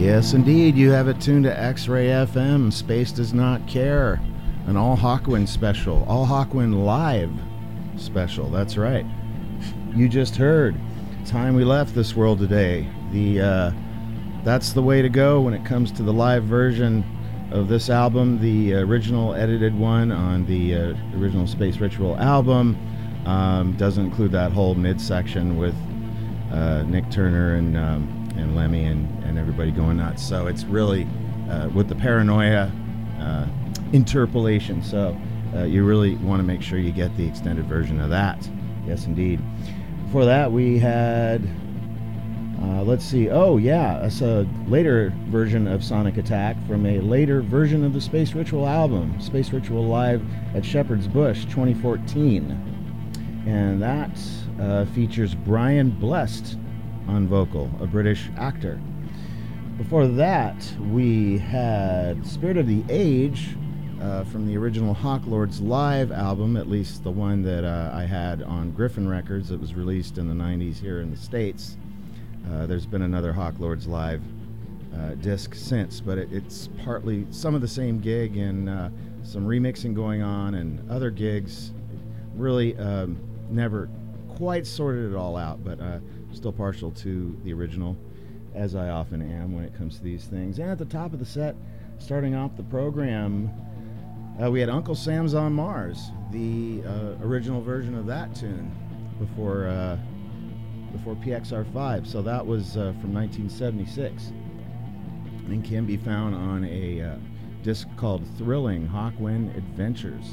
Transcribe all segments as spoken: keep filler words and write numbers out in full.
Yes, indeed. You have it tuned to X-Ray F M. Space Does Not Care. An All Hawkwind special. All Hawkwind live special. That's right. You just heard Time We Left This World Today. The uh, that's the way to go when it comes to the live version of this album. The original edited one on the uh, original Space Ritual album um, doesn't include that whole midsection with uh, Nick Turner and um, and Lemmy and, and everybody going nuts. So it's really uh, with the Paranoia uh, interpolation. So uh, you really want to make sure you get the extended version of that. Yes, indeed. Before that, we had, uh, let's see, oh yeah, it's a later version of Sonic Attack from a later version of the Space Ritual album, Space Ritual Live at Shepherd's Bush, twenty fourteen. And that uh, features Brian Blessed on vocal, a British actor. Before that, we had Spirit of the Age uh, from the original Hawklords live album, at least the one that uh, I had on Griffin Records that was released in the nineties here in the States. Uh, there's been another Hawklords live uh, disc since, but it, it's partly some of the same gig and uh, some remixing going on and other gigs. Really um, never quite sorted it all out, but uh, still partial to the original, as I often am when it comes to these things. And at the top of the set, starting off the program, uh, we had Uncle Sam's on Mars, the uh, original version of that tune before uh, before P X R five. So that was uh, from nineteen seventy-six and can be found on a uh, disc called Thrilling Hawkwind Adventures.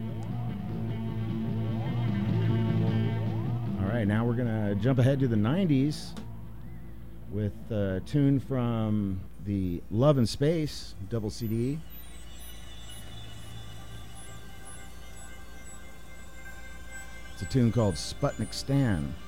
All right, now we're going to jump ahead to the nineties with a tune from the Love and Space double C D. It's a tune called Sputnik Stan.